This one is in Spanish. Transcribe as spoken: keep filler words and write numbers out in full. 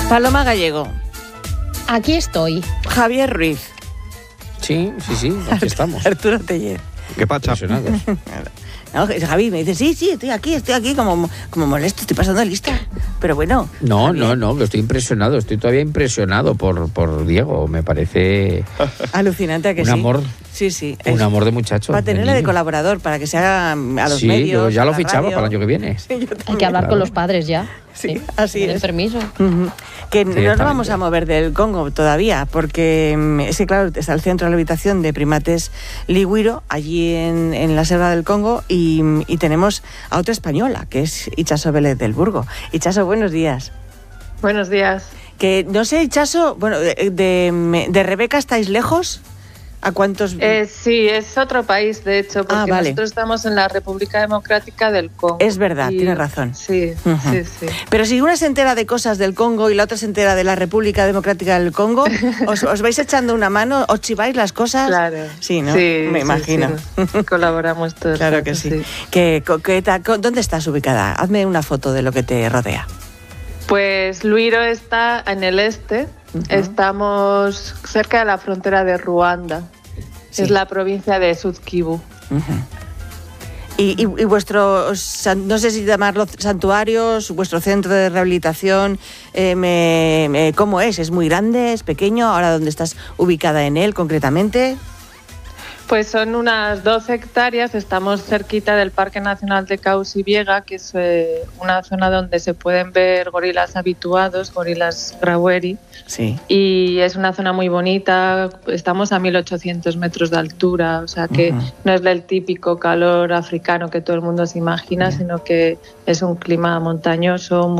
Paloma Gallego. Aquí estoy. Javier Ruiz. Sí, sí, sí, aquí estamos. Arturo Teller. ¿Qué pacha? Impresionados. No, Javi me dice, sí, sí, estoy aquí, estoy aquí, como, como molesto, estoy pasando lista. Pero bueno. No, Javier. no, no, que estoy impresionado, estoy todavía impresionado por, por Diego. Me parece Alucinante, ¿a que un sí? amor, Sí, sí. un es- amor de muchacho. Para tenerle de niño. colaborador, para que se haga a los Sí, medios. yo ya a lo la fichaba radio. para el año que viene. Sí, yo Hay también. que hablar Claro. con los padres ya. Sí, así Den es. permiso. Ujú. Que no nos Directamente. vamos a mover del Congo todavía, porque mm, es que, claro, está el centro de rehabilitación de primates Ligüiro, allí en, en la selva del Congo, y, y tenemos a otra española, que es Itxaso Vélez del Burgo. Itxaso, buenos días. Buenos días. Que no sé, Itxaso, bueno, de, de, de Rebeca estáis lejos. ¿A cuántos? Eh, sí, es otro país, de hecho, porque Ah, vale. nosotros estamos en la República Democrática del Congo. Es verdad, Y- tienes razón. Sí, Ujú. sí, sí. Pero si una se entera de cosas del Congo y la otra se entera de la República Democrática del Congo, ¿os, os vais echando una mano? ¿Os chiváis las cosas? Claro. Sí, ¿no? Sí, Me sí, imagino. sí. Colaboramos todos. Claro que sí. ¿Qué, co- qué tal- co- ¿Dónde estás ubicada? Hazme una foto de lo que te rodea. Pues Luiro está en el este. Ujú. Estamos cerca de la frontera de Ruanda. Sí. Es la provincia de Sud Kivu. Ujú. Y, y, y vuestro, san- no sé si llamarlo santuarios, vuestro centro de rehabilitación, eh, me- me- ¿cómo es? ¿Es muy grande? ¿Es pequeño? ¿Ahora dónde estás ubicada en él concretamente? Pues son unas doce hectáreas, estamos cerquita del Parque Nacional de Cauci-Biega, que es eh, una zona donde se pueden ver gorilas habituados, gorilas graueri, Sí. y es una zona muy bonita, estamos a mil ochocientos metros de altura, o sea que Ujú. no es el típico calor africano que todo el mundo se imagina, sino que es un clima montañoso,